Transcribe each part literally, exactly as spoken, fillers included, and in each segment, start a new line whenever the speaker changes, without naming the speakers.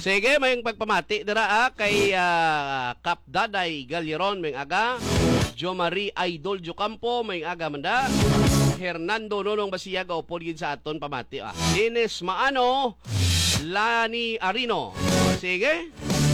Sige, may pagpamati dira ah, kay uh, Kap Daday Galleron may aga, Jo Marie Idol Jocampo may aga manda, Hernando Nonong Basiaga upod gid sa aton pamati ah. Dennis Maano, Lani Arino. Sige.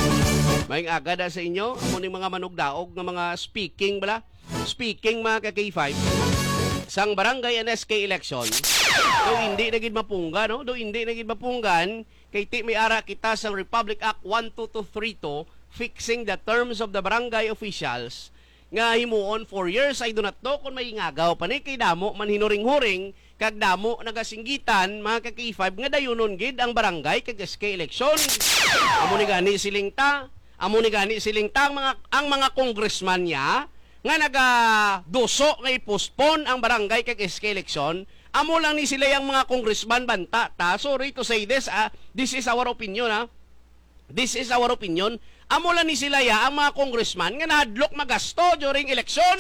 May aga da sa inyo amo ning mga manugdaog nga mga speaking bala. Speaking mga ka K five sang barangay N S K election. Do hindi na gid mapunggan no? Do hindi na gid mapunggan kay ti may ara kita sa Republic Act one two two three two fixing the terms of the barangay officials nga himuon four years ay do not to kung may ngagaw pa ni kay damo man hinuring-huring kag damo nagasinggitan mga ka K five nga dayunon gid ang barangay kag S K election. Amo ni gani siling ta, amo ni gani siling ta ang mga ang mga congressman niya nga naga duso nga i-postpone ang barangay kag S K election. Amo lang ni sila yung mga congressman banta ta. Sorry to say this, ah, this is our opinion ha. This is our opinion. Amo lang ni sila ya ang mga congressman nga nahadlok magasto during election.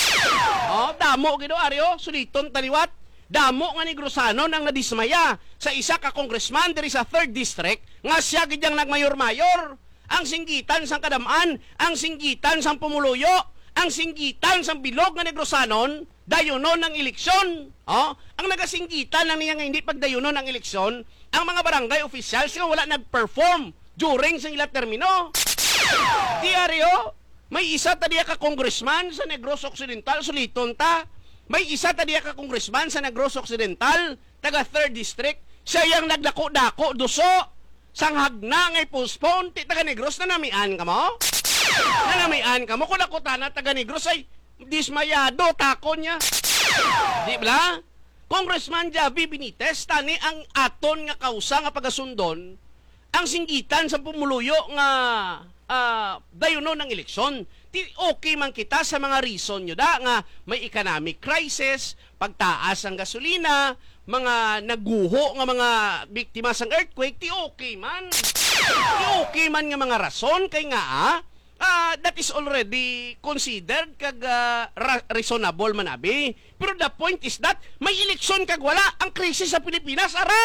Oh, damo gido aryo, suliton taliwat. Damo nga ni Grosano nang nadismaya sa isa ka congressman diri sa third district nga siya gidyang nagmayor-mayor. Ang singgitan sang kadamaan, ang singgitan sang pumuluyo, ang singgitan sang bilog nga ni Grosanon dayunon ng eleksyon. Oh, ang nagasinggitan lang niya nga hindi pagdayunon ng eleksyon, ang mga barangay officials nga wala nag-perform during sa ila termino. Diaryo, may isa ta diya ka congressman sa Negros Occidental, suliton ta. May isa ta diya ka congressman sa Negros Occidental, taga third district, siya yang nagdako-dako duso sang hagna nga postpone ti taga Negros na namian ka mo. Na namian ka mo kung ako tana taga Negros ay dismayado takon niya. Di ba? Congressman Javi Benitez tani ang aton nga kausa nga pagasundon ang singgitan sa pumuluyo nga uh, dayunon ng eleksyon. Ti okay man kita sa mga reason nyo da nga may economic crisis, pagtaas ang gasolina, mga naguho nga mga biktima sang earthquake, ti okay man. Ti okay man nga mga rason kay nga ah, Uh, that is already considered kag uh, reasonable man abi. Pero the point is that may eleksyon kag wala ang krisis sa Pilipinas ara.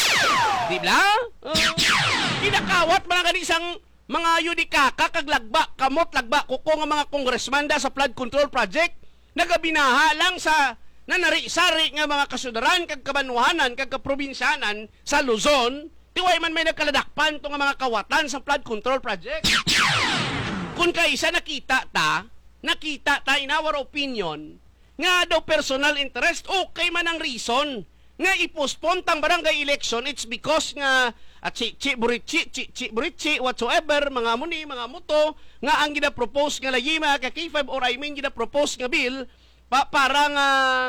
Di ba? Uh, kinakawat mga kanisang mga yudikaka kag lagba, kamot lagba kuko nga mga congressman da sa flood control project nagabinaha lang sa nanari-sari nga mga kasudaran kag kabanwahanan kag kaprobinsyanan sa Luzon. Tiway man may nagkaladakpan to nga mga kawatan sa flood control project. Kung kaisa nakita ta, nakita ta in our opinion, nga daw personal interest, okay man ang reason nga i-postpone tang barangay election, it's because nga at chi chi burichi chi chi burichi whatsoever mga muni mga muto nga ang gina-propose nga layima ka K five or I mean gina-propose nga bill pa, para nga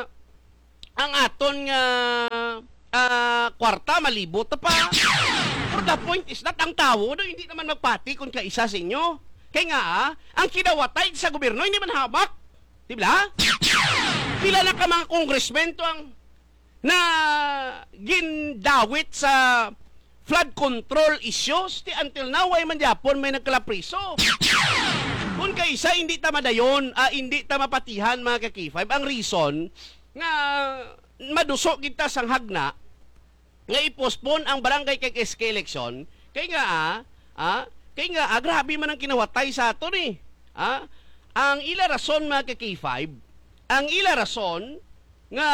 ang aton nga uh, kwarta malibot pa. But the point is that ang tao no, hindi naman magpati kung kaisa sa inyo. Kaya nga, ah, ang kinawatay sa gobyerno, hindi man hamak. Diba? Pila na ka mga congressmen to ang na gindawit sa flood control issues. Di until now, ay man Japon may nagkalapriso. Kung kaisa, hindi ta madayon, ah, hindi ta mapatihan mga ka-K five. Ang reason, nga madusok kita sang hagna, nga i-postpone ang barangay kay S K election. Kaya nga, ah, ah, kaya nga, ah, grabe man ang kinawatay sa ato ni. Ah, ang ila rason mga ka-K five, ang ila rason nga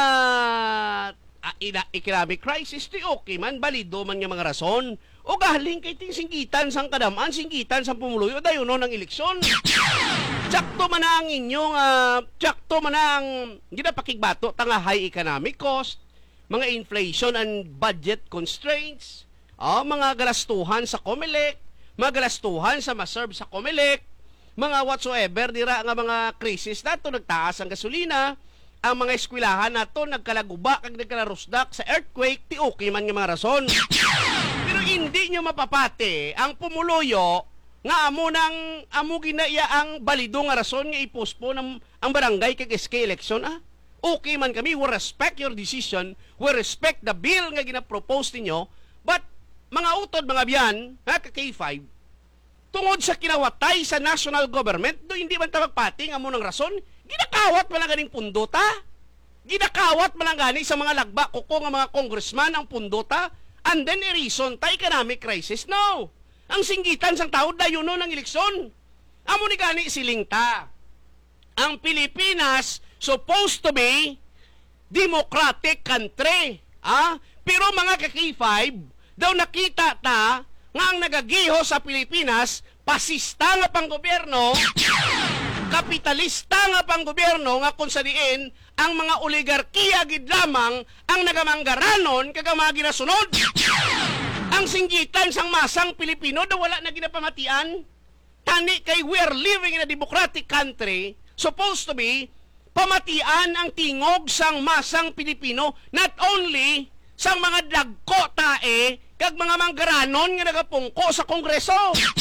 ah, ila economic crisis, ti okay man, balido man nga mga rason. O galing kay ting singgitan sang kadamaan, singgitan sang pumuluyo, dayon no ng eleksyon. Tsakto man ang inyong, uh, tsakto man ang ginapakigbato, tanga high economic cost, mga inflation and budget constraints, oh, mga galastuhan sa COMELEC, mga galastuhan sa maserve sa COMELEC, mga whatsoever, dira nga mga krisis nato, nagtaas ang gasolina, ang mga eskwelahan nato, nagkalaguba, kag nagkalarusdak sa earthquake, ti okay man nga mga rason. Pero hindi nyo mapapati ang pumuluyo nga amo nang amo ginaya ang balido nga rason nga i-postpone ang, ang barangay kag S K election. Ah, okay man kami, we respect your decision, we respect the bill nga ginapropose ninyo, but mga utod, mga biyan, ha, ka K five, tungod sa kinawatay sa national government, do hindi man ta magpati nga mo ng rason, ginakawat man lang ganing pundota. Ginakawat man lang gani sa mga lagba, kuko nga mga congressman ang pundota, and then i-reason ta economic crisis. No! Ang singgitan sang tao dayon no ng eleksyon. Amo ni gani siling ta. Ang Pilipinas supposed to be democratic country. Ah? Pero mga ka-K five, daw nakita ta nga ang nagagiho sa Pilipinas, pasista nga pang gobyerno, kapitalista nga pang gobyerno nga kung sa diin ang mga oligarkiya gid lamang ang nagamanggaranon kaga mga ginasunod. Ang singgitan sang masang Pilipino daw wala na ginapamatian. Tani kay we are living in a democratic country, supposed to be pamatian ang tingog sang masang Pilipino, not only sang mga dagko tae kag mga manggaranon nga nagapungko sa Kongreso.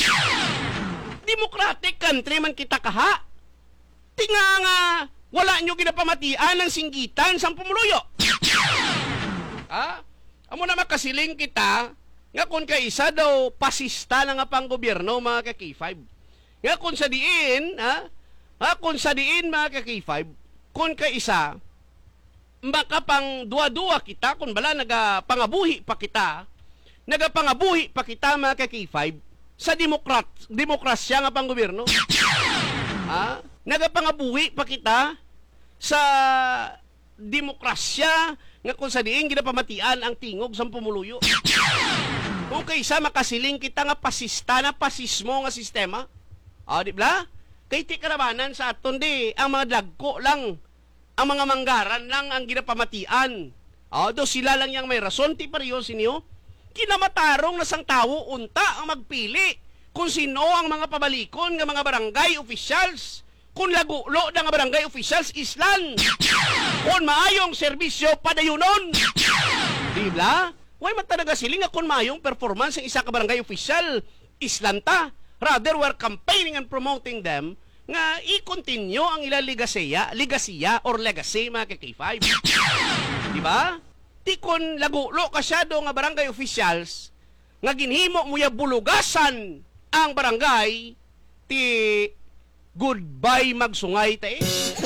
Democratic country man kita kaha. Tinga nga wala nyo ginapamatian ang singgitan sang pumuluyo. Ah, amo na makasiling kita nga kung kaisa daw pasista na nga pang gobyerno mga ka-K five. Nga kung sa diin, ha? Ha, kung sa diin mga ka-K five, kung kaisa makapang duwa-duwa kita, kung bala nagapangabuhi pa kita, nagapangabuhi pa kita mga ka-K five sa demokrat, demokrasya nga pang gobyerno. Ha? Nagapangabuhi pa kita sa demokrasya nga kung sa diin ginapamatian ang tingog sa pumuluyo. Kung kaysa makasiling kita nga pasista na pasismo nga sistema. O, di ba? Kay ti karabanan sa aton di, ang mga dagko lang, ang mga manggaran lang ang ginapamatian. O, do sila lang yang may rason, ti pariyo sinyo. Kinamatarong na sang tao, unta ang magpili kung sino ang mga pabalikon ng mga barangay officials. Kung lagulo ng barangay officials, islan. Kung maayong serbisyo, padayunon. Di ba? Why matanaga siling nga kung mayong performance ng isa ka barangay official, islanta. Rather, we're campaigning and promoting them nga i-continue ang ilang ligasiya, ligasiya or legacy mga ka-K five. Di ba? Di kung lagulo kasyado nga barangay officials, nga ginhimo mo ya bulugasan ang barangay, ti goodbye magsungay tayo.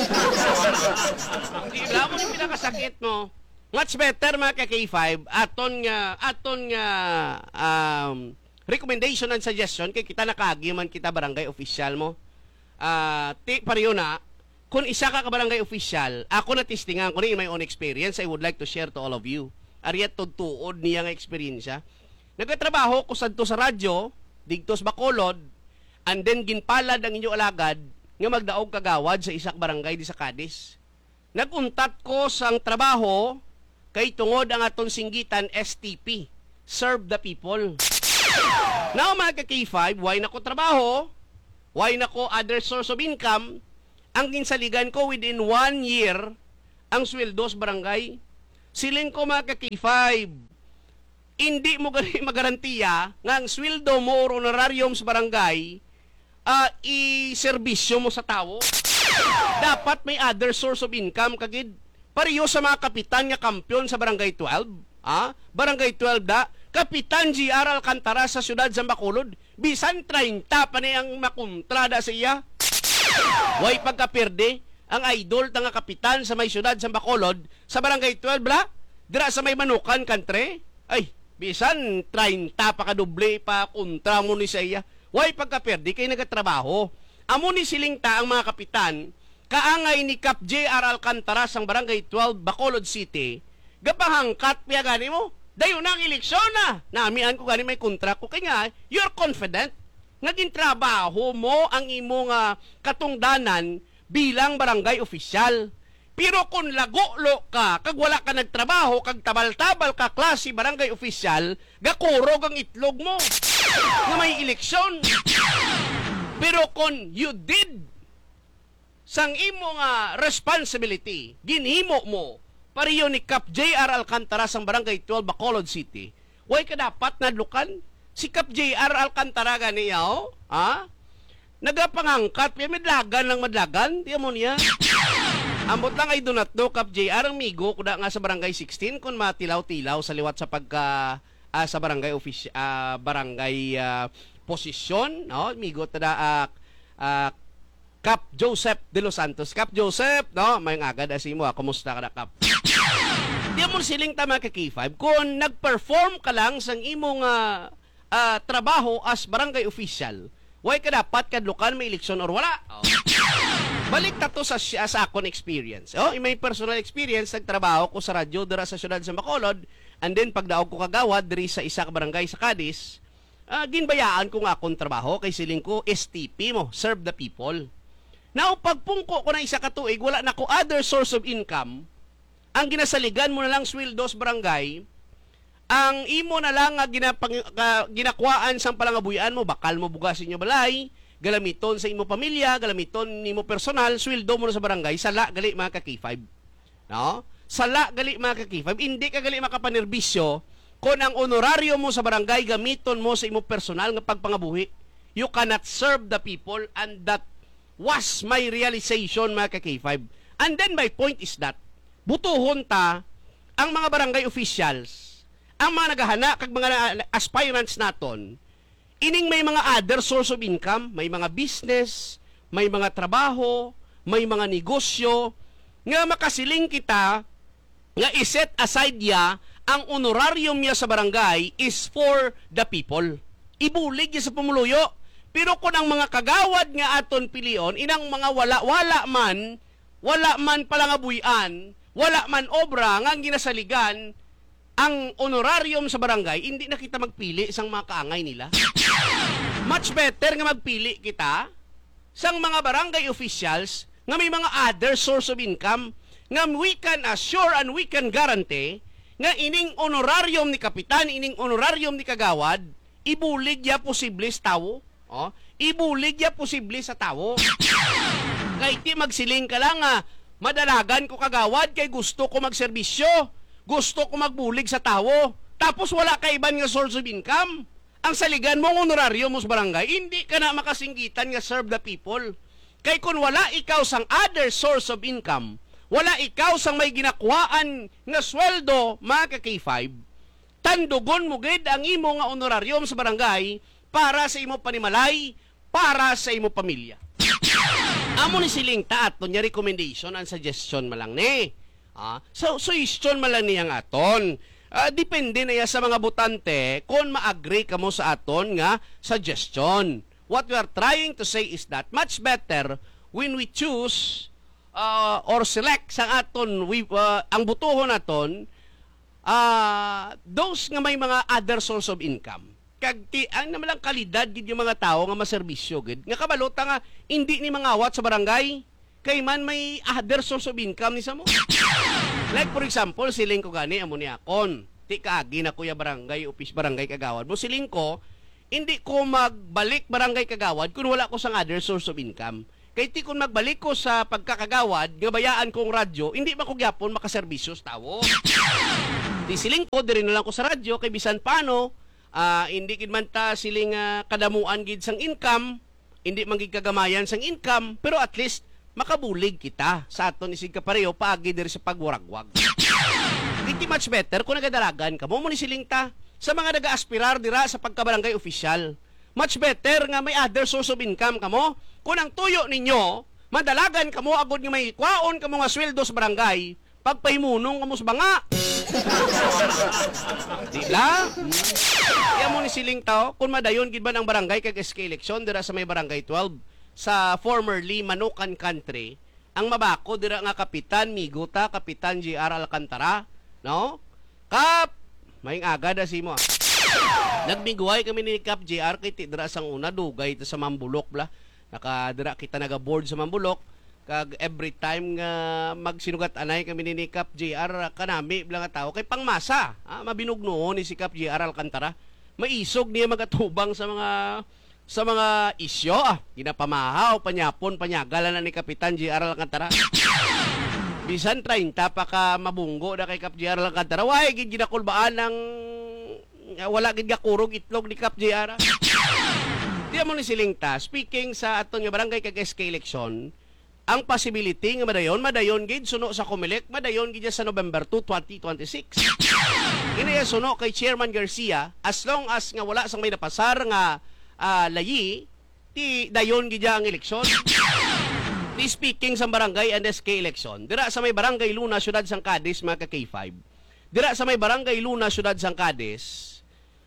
Di ba mo yung pinakasakit mo? Much better mga ka-K five, aton nga, aton nga, um, recommendation and suggestion, kay kita nakagiman kita barangay official mo. Uh, ti, pariyo na, kung isa ka ka barangay official, ako na testingan ko na in my own experience, I would like to share to all of you. Ariat tutuod niya nga experience. Nagkatrabaho ko sadto sa radyo, digtos Bacolod, and then ginpalad ang inyo alagad nga magdaog kagawad sa isak barangay di sa Cadiz. Naguntat ko sang trabaho kay tungod ang aton singgitan S T P, serve the people. Now mga ka-K five, why na ko trabaho? Why na ko other source of income? Ang ginsaligan ko within one year, ang sweldos barangay. Siling ko mga ka-K five, hindi mo magarantiya nga ang sweldo mo o honorarium sa barangay, uh, i-serbisyo mo sa tao. Dapat may other source of income kagid. Pariyo sa mga kapitan nga kampiyon sa Barangay twelve, ah? Barangay twelve da, Kapitan G R Alcantara sa siyudad sa Bacolod, bisan thirty pa ni ang makontrada sa iya. Way pagkaperde, ang idol ta nga kapitan sa may siyudad sa Bacolod, sa Barangay twelve la, dira sa may Manukan country, ay, bisan thirty pa kadoble pa kontra mo ni sa iya. Way pagkaperde, kay nagatrabaho. Amo ni silingta ang mga kapitan, kaangay ni Cap J R Alcantara sang Barangay twelve, Bacolod City, gapahangkat piya gani mo, dayo nang eleksyon na, namian ko gani may kontra ko, kaya nga, you're confident, naging trabaho mo ang imong uh, katungdanan bilang barangay official. Pero kung lagulo ka, kag wala ka nagtrabaho, kag tabal-tabal ka klase barangay official, gakurog ang itlog mo, nga may eleksyon. Pero kung you did sang imo nga responsibility, ginhimo mo, pariyo ni Cap J R Alcantara sang Barangay twelve, Bacolod City, way ka dapat nadlukan? Si Cap J R Alcantara ganiyaw, ha? Nagapangangkat, may madlagan lang madlagan, di mo niya. Ambot lang ay donat do, Cap J R, ang migo, kuda nga sa Barangay sixteen, kung matilaw-tilaw sa liwat sa pagka, uh, sa Barangay office, uh, Barangay uh, posisyon, no? Migo tada, uh, uh, Cap Joseph de los Santos. Cap Joseph, no? Mayang agad asi mo, kumusta ka na, Cap? Di mo siling tama ka K five kung nag-perform ka lang sang imong uh, ah, trabaho as barangay official, why ka dapat kadlukan may eleksyon or wala. Oh. Balik ta to sa, sa akong experience. Oh, may personal experience, nagtrabaho ko sa radyo dira sa syudad sa Bacolod, and then pagdaog ko kagawad diri sa isa ka barangay sa Cadiz, uh, ginbayaan ko nga akong trabaho kay siling ko S T P mo, serve the people. Now, pagpungko ko na isa ka tuig, wala na ko other source of income, ang ginasaligan mo na lang sweldos barangay, ang imo na lang nga ginapang, uh, ginakwaan sang palangabuyan mo, bakal mo bugasin nyo balay, galamiton sa imo pamilya, galamiton nimo personal, sweldo mo na sa barangay, sala gali mga ka K five. No? Sala gali mga ka K five, hindi ka gali makapanerbisyo kung ang honoraryo mo sa barangay gamiton mo sa imo personal nga pagpangabuhi. You cannot serve the people, and that was my realization mga ka K five. And then my point is that butuhon ta ang mga barangay officials, ang mga naghahana kag mga aspirants naton, ining may mga other source of income, may mga business, may mga trabaho, may mga negosyo, nga makasiling kita nga iset aside ya ang honorarium niya sa barangay is for the people. Ibulig niya sa pumuluyo. Pero kung ang mga kagawad nga aton pilion, inang mga wala-wala man, wala man palangabuyan, wala man obra nga ginasaligan, ang honorarium sa barangay, hindi na kita magpili sang mga kaangay nila. Much better nga magpili kita sang mga barangay officials nga may mga other source of income nga we can assure and we can guarantee nga ining honorarium ni kapitan, ining honorarium ni kagawad, ibulig ya posible sa tawo. Oh, ibulig ya posible sa tawo. Kay ti magsiling ka lang nga, madalagan ko kagawad kay gusto ko magserbisyo, gusto ko magbulig sa tawo, tapos wala ka iban nga source of income. Ang saligan mo honoraryo mo sa barangay, hindi ka na makasinggitan nga serve the people. Kay kung wala ikaw sang other source of income, wala ikaw sang may ginakuhaan nga sweldo, mga ka K five, tandugon mo gid ang imo nga honoraryo sa barangay para sa imo panimalay, para sa imo pamilya. Amo ni siling taat niya recommendation and suggestion malang ni. Ah, so suggestion malang niyang aton. Uh, depende na ya sa mga botante kung ma-agree ka mo sa aton nga suggestion. What we are trying to say is that much better when we choose uh, or select sa aton we, uh, ang butuhon aton uh, those nga may mga other source of income. Kag ti, ang naman lang kalidad gid yung mga tao nga maserbisyo gid. Nga kabalota nga hindi ni mangawat sa barangay kay man may other source of income ni sa mo. Like for example, siling ko gani amo ni akon. Ti kaagi na kuya barangay, office barangay kagawad. Mo siling ko, hindi ko magbalik barangay kagawad kung wala ko sang other source of income. Kay ti kung magbalik ko sa pagkakagawad, nga bayaan kong radyo, hindi ba ko gyapon makaserbisyo sa tawo. Ti siling ko diri na lang ko sa radyo kay bisan paano, uh, hindi gid man ta siling uh, kadamuan gid sang income, hindi man gid kagamayan sang income, pero at least makabulig kita sa aton isig kapareho paagi diri sa pagwaragwag. Hindi much better kung nagadalagan ka mo mo ni siling ta sa mga naga-aspirar dira sa pagkabarangay official. Much better nga may other source of income ka mo. Kung ang tuyo ninyo, madalagan ka mo agad nga may kwaon ka mo nga sweldo sa barangay, pagpahimunong ka mo sa banga. Dila? Iya mo ni siling tao, kung madayon gid ba ng barangay kag S K election dira sa may barangay twelve, sa formerly Manukan Country, ang mabako dira nga Kapitan Miguta, Kapitan J R Alcantara, no? Kap, maing aga da si mo. Nagmiguhay kami ni Kap J R kay ti dira sang una dugay ito sa Mambulok bla. Naka dira kita naga-board sa Mambulok kag every time nga magsinugat anay kami ni Kap J R kanami bla nga tao kay pangmasa. Ah, mabinugno ni si Kap J R Alcantara. Maisog niya magatubang sa mga sa mga isyo, ah, ginapamahaw, panyapon, panyagalan na ni Kapitan J R Alcantara. Bisan thirty pa ka mabunggo na kay Kap J R Alcantara. Way, gid ginakulbaan ng wala gid gakurog itlog ni Kap J R. Di mo ni siling ta, speaking sa aton nga barangay kag S K election, ang possibility nga madayon, madayon gid suno sa Comelec, madayon gid sa November two, twenty twenty-six. Inaya suno kay Chairman Garcia, as long as nga wala sang may napasar nga Uh, layi, ti dayon gidya ang eleksyon. Di speaking sa barangay and S K election, dira sa may barangay Luna, Syudad sang Cadiz, mga ka K five. Dira sa may barangay Luna, Syudad sang Cadiz,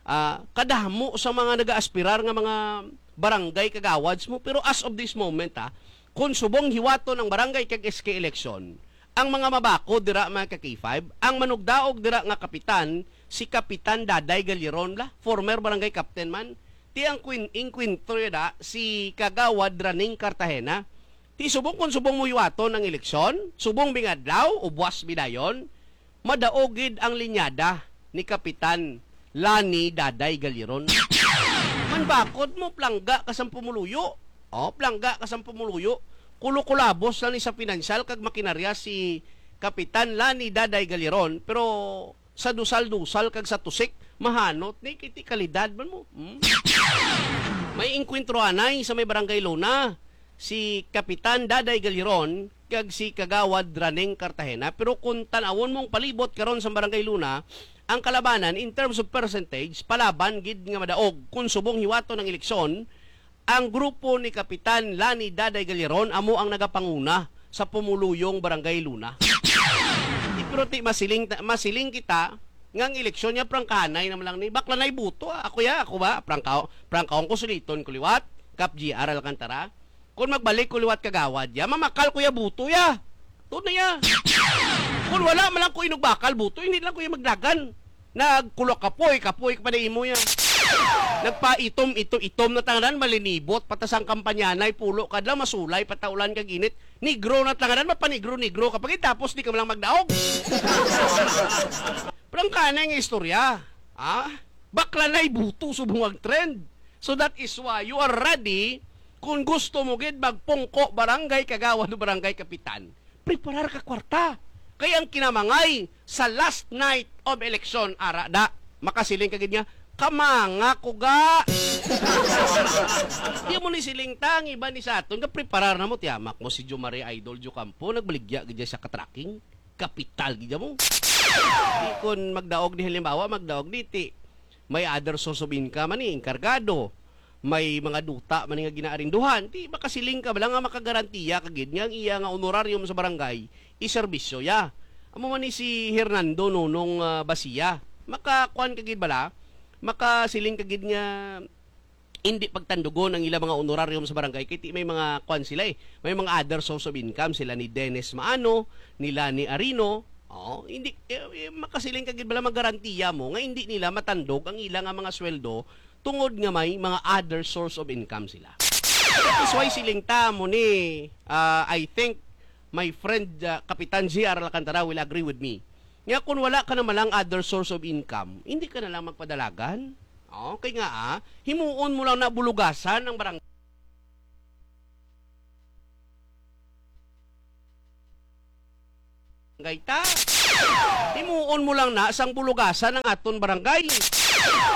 ah, kadamo sa mga nag-aaspirar nga mga barangay kagawads mo. Pero as of this moment, ah, kung subong hiwato ng barangay kag S K election, ang mga mabako dira mga ka K five, ang manugdaog dira nga kapitan, si Kapitan Daday Galiron la, former barangay captain man, ti ang queen inquinto da si Kagawad Raning Cartagena. Ti subong kung subong mo hiwato ng eleksyon, subong bingadlaw o buwas bidayon, madaogid ang linyada ni Kapitan Lani Daday Galiron. Manbakod mo plangga kasang pumuluyo. Oh, plangga kasang pumuluyo. Kulo-kulabos na ni sa pinansyal kag makinarya si Kapitan Lani Daday Galiron, pero sa dusal-dusal kag sa tusik mahanot ni kiti kalidad man mo. Hmm? May inkwentro anay sa may barangay Luna si Kapitan Daday Galiron kag si Kagawad Raning Cartagena, pero kung tanawon mong palibot karon sa barangay Luna, ang kalabanan in terms of percentage palaban gid nga madaog kung subong hiwato ng eleksyon. Ang grupo ni Kapitan Lani Daday Galiron amo ang nagapanguna sa pumuluyong barangay Luna. Pero ti masiling masiling kita ngang eleksyon niya prangkanay naman lang ni bakla nay buto. Ah. Ako ya, ako ba prangkaw prangkawon ko suliton kuliwat Kap G R Alcantara. Kung magbalik kuliwat kagawad ya, mamakal ko ya buto ya. Tuod na ya. Kung wala man lang ko inugbakal buto, hindi lang ko ya magdagan. Nagkulok kapoy, kapoy pa na imo ya. Nagpaitom ito itom na tanganan malinibot patasang kampanyanay pulo kadla masulay pataulan kag init negro na tanganan mapanigro negro kapag tapos di ka lang magdaog. Prangkana nga istorya. Ah, bakla nay buto subong ang trend. So that is why you are ready kung gusto mo gid magpungko barangay kagawad o barangay kapitan. Preparar ka kwarta. Kaya ang kinamangay sa last night of election ara da makasiling kagid niya kamanga ko ga. Di mo ni siling tang iba ni sa aton, ka-preparar na mo, tiyamak mo si Jomari Idol Jocampo, nagbaligya gidya sa katracking, kapital gidya mo. Di kun magdaog ni halimbawa, magdaog diti, may other source of income, mani, inkargado, may mga duta, mani nga ginaarinduhan, di makasiling ka, bala nga makagarantiya, kagid nga, iya nga honorarium sa barangay, iserbisyo ya. Amo man ni si Hernando Nonong uh, Basia, makakuan kagid bala, makasiling kagid nga hindi pagtandugon ang ilang mga honorarium sa barangay kaya may mga kwan sila eh. May mga other source of income sila ni Dennis Maano, nila ni Arino. Oh, hindi eh, makasiling kagid bala magarantiya mo nga hindi nila matandog ang ilang nga mga sweldo tungod nga may mga other source of income sila. That is why siling ta mo ni uh, I think my friend uh, Kapitan G R Alcantara will agree with me. Nga kung wala ka naman lang other source of income, hindi ka na lang magpadalagan. Okay nga ah, himuon mo lang na bulugasan ng barangay. Ta. Himuon mo lang na sang bulugasan ng aton barangay.